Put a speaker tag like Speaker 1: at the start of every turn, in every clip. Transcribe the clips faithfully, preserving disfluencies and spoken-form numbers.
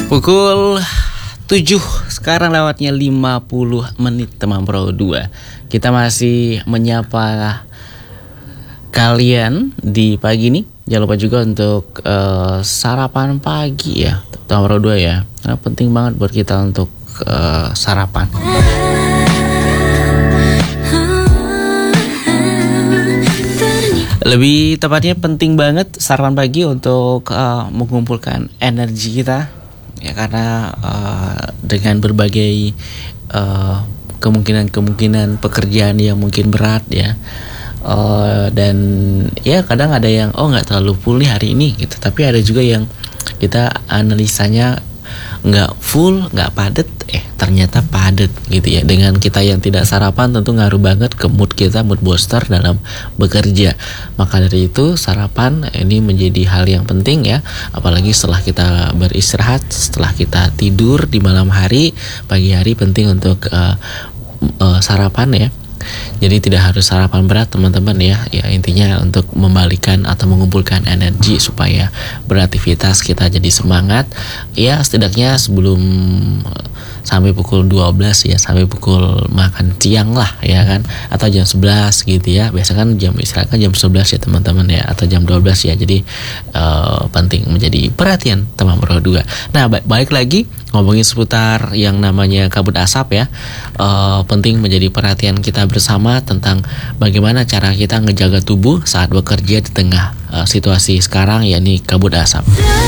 Speaker 1: Pukul tujuh sekarang lewatnya lima puluh menit teman Pro dua. Kita masih menyapa kalian di pagi ini. Jangan lupa juga untuk uh, sarapan pagi ya teman Pro dua ya. Karena penting banget buat kita untuk uh, sarapan. Lebih tepatnya penting banget sarapan pagi untuk uh, mengumpulkan energi kita. Ya karena uh, dengan berbagai uh, kemungkinan-kemungkinan pekerjaan yang mungkin berat ya, uh, dan ya kadang ada yang oh nggak terlalu full nih hari ini gitu, tapi ada juga yang kita analisanya nggak full, nggak padat, eh ternyata padat gitu ya. Dengan kita yang tidak sarapan tentu ngaruh banget ke mood kita, mood booster dalam bekerja. Maka dari itu sarapan ini menjadi hal yang penting ya. Apalagi setelah kita beristirahat, setelah kita tidur di malam hari, pagi hari penting untuk uh, uh, sarapan ya. Jadi tidak harus sarapan berat teman-teman ya. Ya intinya untuk membalikan atau mengumpulkan energi supaya beraktivitas kita jadi semangat. Ya setidaknya sebelum sampai pukul dua belas ya, sampai pukul makan siang lah ya kan, atau jam sebelas gitu ya. Biasa kan jam istirahat kan jam sebelas ya teman-teman ya, atau jam dua belas ya. Jadi uh, penting menjadi perhatian teman Pro dua. Nah ba- balik lagi ngomongin seputar yang namanya kabut asap ya. Uh, penting menjadi perhatian kita bersama tentang bagaimana cara kita ngejaga tubuh saat bekerja di tengah uh, situasi sekarang yakni kabut asap.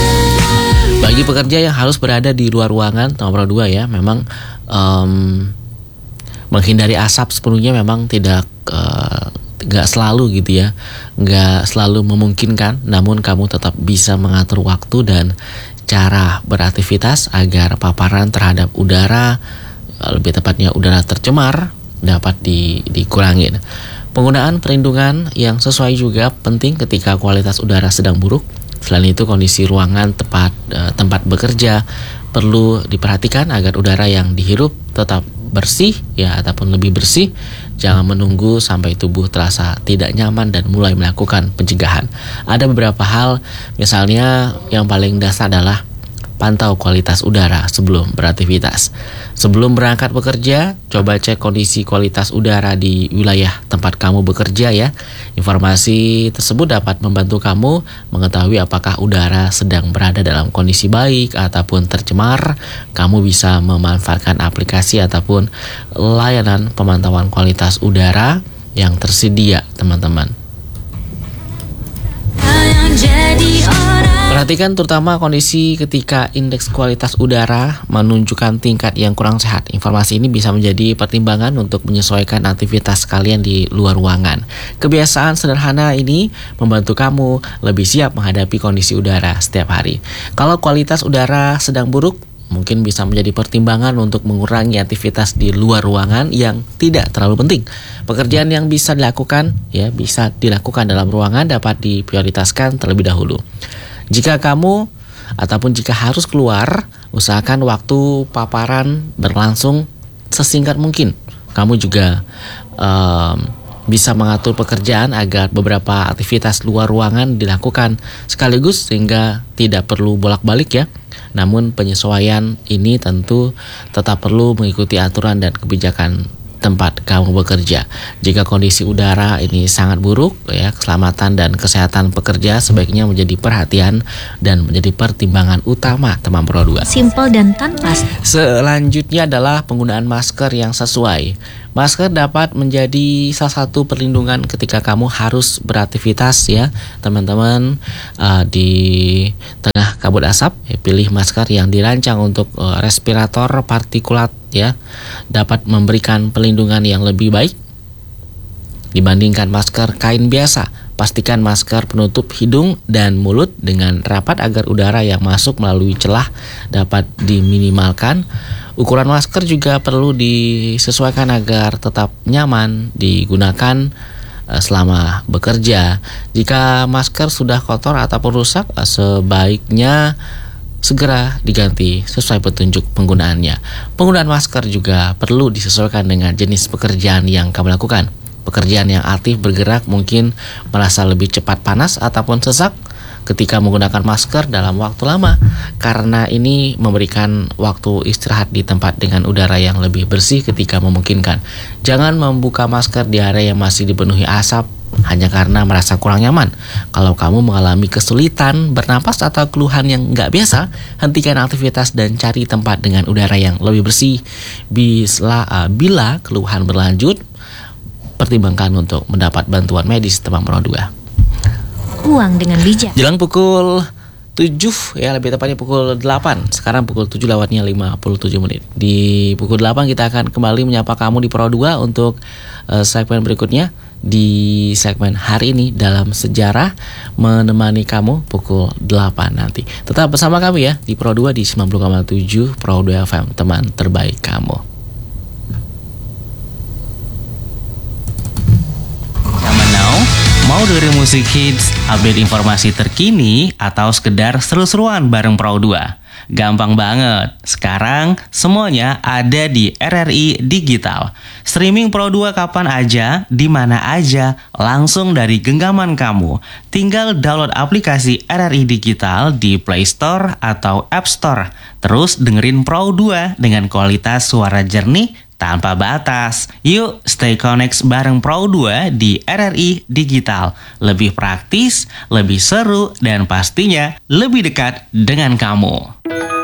Speaker 1: Bagi pekerja yang harus berada di luar ruangan nomor dua ya, memang um, menghindari asap sepenuhnya memang tidak uh, nggak selalu gitu ya, nggak selalu memungkinkan. Namun kamu tetap bisa mengatur waktu dan cara beraktivitas agar paparan terhadap udara, lebih tepatnya udara tercemar, dapat di, dikurangin. Penggunaan perlindungan yang sesuai juga penting ketika kualitas udara sedang buruk. Selain itu kondisi ruangan tempat uh, tempat bekerja perlu diperhatikan agar udara yang dihirup tetap bersih ya, ataupun lebih bersih. Jangan menunggu sampai tubuh terasa tidak nyaman dan mulai melakukan pencegahan. Ada beberapa hal, misalnya yang paling dasar adalah pantau kualitas udara sebelum beraktivitas. Sebelum berangkat bekerja, coba cek kondisi kualitas udara di wilayah tempat kamu bekerja ya. Informasi tersebut dapat membantu kamu mengetahui apakah udara sedang berada dalam kondisi baik ataupun tercemar. Kamu bisa memanfaatkan aplikasi ataupun layanan pemantauan kualitas udara yang tersedia, teman-teman. Perhatikan terutama kondisi ketika indeks kualitas udara menunjukkan tingkat yang kurang sehat. Informasi ini bisa menjadi pertimbangan untuk menyesuaikan aktivitas kalian di luar ruangan. Kebiasaan sederhana ini membantu kamu lebih siap menghadapi kondisi udara setiap hari. Kalau kualitas udara sedang buruk, mungkin bisa menjadi pertimbangan untuk mengurangi aktivitas di luar ruangan yang tidak terlalu penting. Pekerjaan yang bisa dilakukan ya bisa dilakukan dalam ruangan dapat diprioritaskan terlebih dahulu. Jika kamu ataupun jika harus keluar, usahakan waktu paparan berlangsung sesingkat mungkin. Kamu juga um, bisa mengatur pekerjaan agar beberapa aktivitas luar ruangan dilakukan sekaligus sehingga tidak perlu bolak-balik ya. Namun penyesuaian ini tentu tetap perlu mengikuti aturan dan kebijakan tempat kamu bekerja. Jika kondisi udara ini sangat buruk ya, keselamatan dan kesehatan pekerja sebaiknya menjadi perhatian dan menjadi pertimbangan utama teman Pro dua.
Speaker 2: Simple dan tanpa.
Speaker 1: Selanjutnya adalah penggunaan masker yang sesuai. Masker dapat menjadi salah satu perlindungan ketika kamu harus beraktivitas ya teman-teman uh, di tengah kabut asap. Ya, pilih masker yang dirancang untuk uh, respirator partikulat ya, dapat memberikan perlindungan yang lebih baik dibandingkan masker kain biasa. Pastikan masker penutup hidung dan mulut dengan rapat agar udara yang masuk melalui celah dapat diminimalkan. Ukuran masker juga perlu disesuaikan agar tetap nyaman digunakan selama bekerja. Jika masker sudah kotor ataupun rusak, sebaiknya segera diganti sesuai petunjuk penggunaannya. Penggunaan masker juga perlu disesuaikan dengan jenis pekerjaan yang kamu lakukan. Pekerjaan yang aktif bergerak mungkin merasa lebih cepat panas ataupun sesak. ketika menggunakan masker dalam waktu lama, karena ini memberikan waktu istirahat di tempat dengan udara yang lebih bersih ketika memungkinkan. Jangan membuka masker di area yang masih dipenuhi asap hanya karena merasa kurang nyaman. Kalau kamu mengalami kesulitan bernapas atau keluhan yang nggak biasa, hentikan aktivitas dan cari tempat dengan udara yang lebih bersih. Bila, uh, bila keluhan berlanjut, pertimbangkan untuk mendapat bantuan medis teman Pro dua.
Speaker 2: Uang dengan bijak.
Speaker 1: Jelang pukul tujuh, ya lebih tepatnya pukul delapan. Sekarang pukul tujuh lewatnya lima puluh tujuh menit. Di pukul delapan kita akan kembali menyapa kamu di Pro dua untuk uh, segmen berikutnya. Di segmen hari ini dalam sejarah, menemani kamu pukul delapan nanti. Tetap bersama kami ya di Pro dua di sembilan puluh koma tujuh Pro dua F M, teman terbaik kamu. Mau dengerin musik hits, update informasi terkini, atau sekedar seru-seruan bareng Pro dua? Gampang banget. Sekarang semuanya ada di R R I Digital. Streaming Pro dua kapan aja, di mana aja, langsung dari genggaman kamu. Tinggal download aplikasi R R I Digital di Play Store atau App Store. Terus dengerin Pro dua dengan kualitas suara jernih tanpa batas. Yuk stay connect bareng Pro dua di R R I Digital. Lebih praktis, lebih seru, dan pastinya lebih dekat dengan kamu.